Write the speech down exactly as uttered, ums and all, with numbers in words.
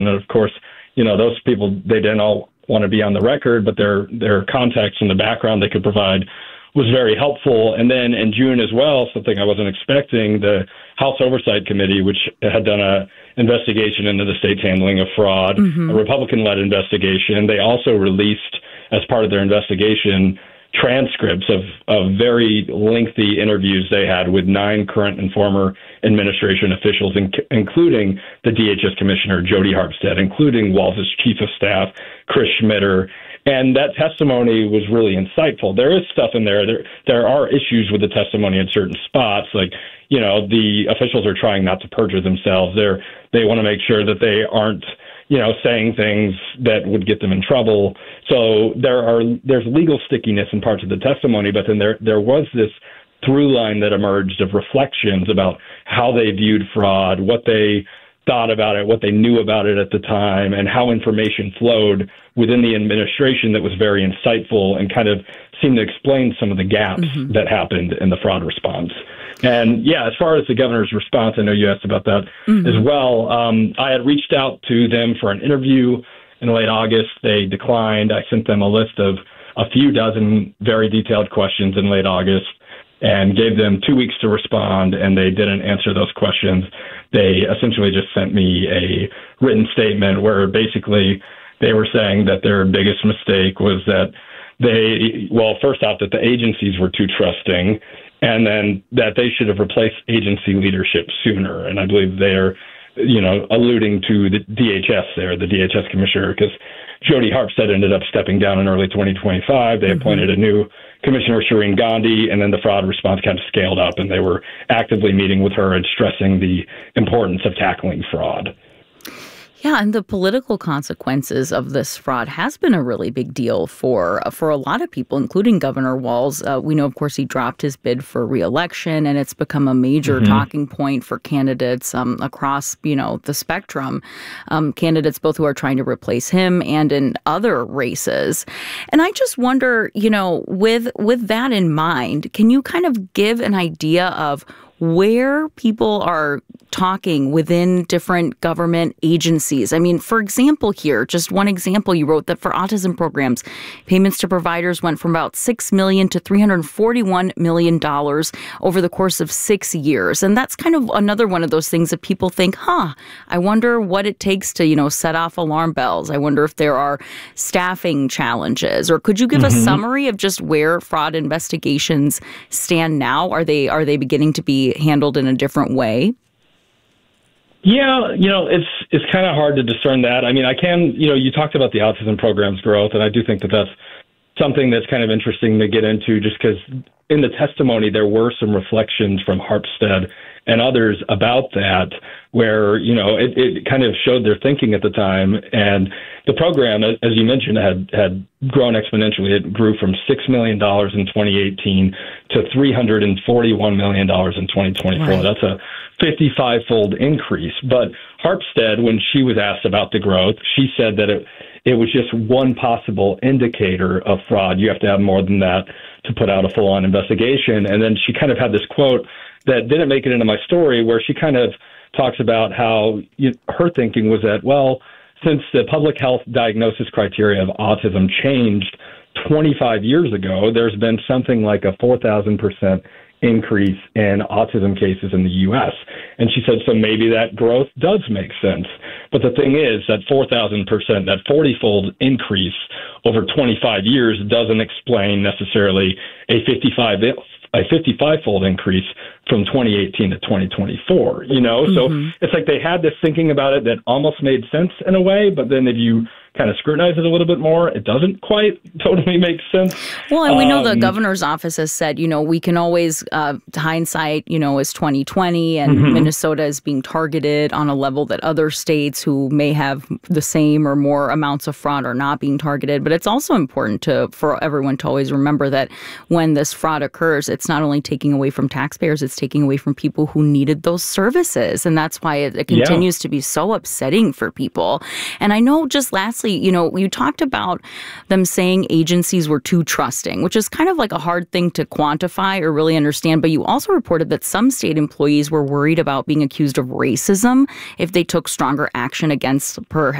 And of course, you know, those people, they didn't all want to be on the record, but their their context and the background they could provide was very helpful. And then in June as well, something I wasn't expecting, the House Oversight Committee, which had done a investigation into the state's handling of fraud, mm-hmm. a Republican-led investigation, they also released, as part of their investigation, transcripts of, of very lengthy interviews they had with nine current and former administration officials, in, including the D H S Commissioner, Jody Harpstead, including Walz's Chief of Staff, Chris Schmitter. And that testimony was really insightful. There is stuff in there. There, there are issues with the testimony in certain spots. Like, you know, the officials are trying not to perjure themselves. They're, they want to make sure that they aren't, you know, saying things that would get them in trouble. So there are there's legal stickiness in parts of the testimony, but then there there was this through line that emerged of reflections about how they viewed fraud, what they thought about it, what they knew about it at the time, and how information flowed within the administration that was very insightful and kind of seemed to explain some of the gaps mm-hmm. that happened in the fraud response. And yeah, as far as the governor's response, I know you asked about that mm-hmm. as well. Um, I had reached out to them for an interview in late August. They declined. I sent them a list of a few dozen very detailed questions in late August and gave them two weeks to respond, and they didn't answer those questions. They essentially just sent me a written statement where basically they were saying that their biggest mistake was that they, well, first off, that the agencies were too trusting, and then that they should have replaced agency leadership sooner. And I believe they're, you know, alluding to the D H S there, the D H S commissioner, because Jody Harpstead ended up stepping down in early twenty twenty-five. They mm-hmm. appointed a new Commissioner, Shireen Gandhi, and then the fraud response kind of scaled up, and they were actively meeting with her and stressing the importance of tackling fraud. Yeah, and the political consequences of this fraud has been a really big deal for uh, for a lot of people, including Governor Walz. Uh, we know, of course, he dropped his bid for re-election, and it's become a major mm-hmm. talking point for candidates um, across, you know, the spectrum. Um, candidates both who are trying to replace him and in other races. And I just wonder, you know, with with that in mind, can you kind of give an idea of where people are talking within different government agencies? I mean, for example here, just one example, you wrote that for autism programs, payments to providers went from about six million dollars to three hundred forty-one million dollars over the course of six years. And that's kind of another one of those things that people think, huh, I wonder what it takes to, you know, set off alarm bells. I wonder if there are staffing challenges. Or could you give mm-hmm. a summary of just where fraud investigations stand now? Are they are they beginning to be handled in a different way? Yeah, you know, it's it's kind of hard to discern that. I mean, I can, you know, you talked about the autism program's growth, and I do think that that's something that's kind of interesting to get into, just because in the testimony there were some reflections from Harpstead and others about that, where, you know, it, it kind of showed their thinking at the time. And the program, as you mentioned, had had grown exponentially. It grew from six million dollars in twenty eighteen to three hundred forty-one million dollars in twenty twenty-four. Right. That's a fifty-five-fold increase. But Harpstead, when she was asked about the growth, she said that it it was just one possible indicator of fraud. You have to have more than that to put out a full-on investigation. And then she kind of had this quote that didn't make it into my story, where she kind of talks about how you, her thinking was that, well, since the public health diagnosis criteria of autism changed twenty-five years ago, there's been something like a four thousand percent increase in autism cases in the U S. And she said, so maybe that growth does make sense. But the thing is that four thousand percent, that forty-fold increase over twenty-five years doesn't explain necessarily a fifty-five a fifty-five-fold increase from twenty eighteen to twenty twenty-four, you know? Mm-hmm. So it's like they had this thinking about it that almost made sense in a way, but then if you kind of scrutinize it a little bit more, it doesn't quite totally make sense. Well, and we know um, the governor's office has said, you know, we can always, uh, hindsight, you know, is twenty twenty, and mm-hmm. Minnesota is being targeted on a level that other states who may have the same or more amounts of fraud are not being targeted. But it's also important to for everyone to always remember that when this fraud occurs, it's not only taking away from taxpayers, it's taking away from people who needed those services. And that's why it, it continues yeah. to be so upsetting for people. And I know just last lastly, you know, you talked about them saying agencies were too trusting, which is kind of like a hard thing to quantify or really understand. But you also reported that some state employees were worried about being accused of racism if they took stronger action against perhaps